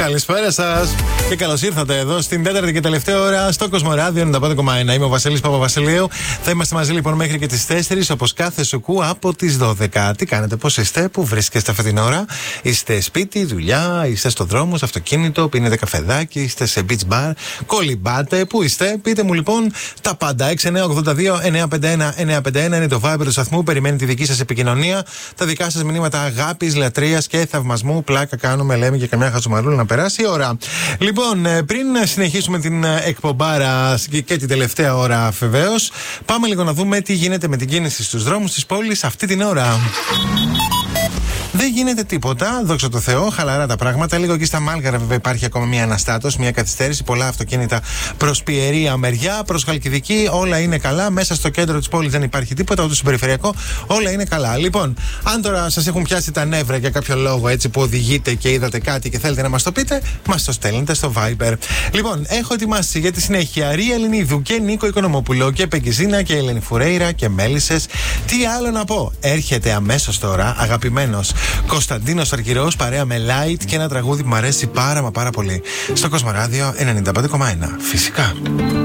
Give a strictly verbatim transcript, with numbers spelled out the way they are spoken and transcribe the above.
Καλησπέρα σας και καλώς ήρθατε εδώ στην τέταρτη και τελευταία ώρα στο Κοσμοράδιο ενενήντα πέντε κόμμα ένα. Είμαι ο Βασίλης Παπαβασιλείου. Θα είμαστε μαζί λοιπόν μέχρι και τις τέσσερις, όπως κάθε σουκού από τις δώδεκα. Τι κάνετε, πώς είστε, πού βρίσκεστε αυτή την ώρα? Είστε σπίτι, δουλειά, είστε στο δρόμο, στο αυτοκίνητο, πίνετε καφεδάκι, είστε σε beach bar, κολυμπάτε, πού είστε? Πείτε μου λοιπόν τα πάντα. έξι εννιά οκτώ δύο εννιά πέντε ένα εννιά πέντε ένα είναι το Viber του σταθμού. Περιμένει τη δική σας επικοινωνία, τα δικά σας μηνύματα αγάπης, λατρείας και θαυμασμού. Πλάκα κάνουμε, λέμε και καμιά χαζομαρούλα να περάσει η ώρα. Λοιπόν, πριν συνεχίσουμε την εκπομπάρα και την τελευταία ώρα βεβαίως, πάμε λίγο να δούμε τι γίνεται με την κίνηση στους δρόμους της πόλης αυτή την ώρα. Δεν γίνεται τίποτα, δόξα τω Θεώ, χαλαρά τα πράγματα. Λίγο εκεί στα Μάλγαρα, βέβαια, υπάρχει ακόμα μια αναστάτωση, μια καθυστέρηση. Πολλά αυτοκίνητα προς Πιερία μεριά, προς Χαλκιδική, όλα είναι καλά. Μέσα στο κέντρο της πόλης δεν υπάρχει τίποτα, ούτε στο περιφερειακό, όλα είναι καλά. Λοιπόν, αν τώρα σας έχουν πιάσει τα νεύρα για κάποιο λόγο έτσι που οδηγείτε και είδατε κάτι και θέλετε να μας το πείτε, μας το στέλνετε στο Viber. Λοιπόν, έχω ετοιμάσει για τη συνέχεια Ρία Ελληνίδου και Νίκο Οικονομόπουλο και Πεγκυζίνα και Ελένη Φουρέιρα και Μέλισσες. Τι άλλο να πω, έρχεται αμέσως τώρα αγαπημένος Κωνσταντίνος Αργυρός παρέα με Light και ένα τραγούδι που μου αρέσει πάρα μα πάρα πολύ στο Κοσμοράδιο ενενήντα πέντε κόμμα ένα. Φυσικά.